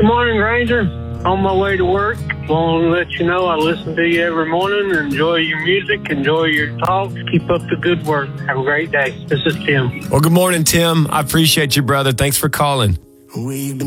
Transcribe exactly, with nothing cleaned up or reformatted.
Good morning, Granger. On my way to work. Want to let you know I listen to you every morning. Enjoy your music. Enjoy your talks. Keep up the good work. Have a great day. This is Tim. Well, good morning, Tim. I appreciate you, brother. Thanks for calling. We've been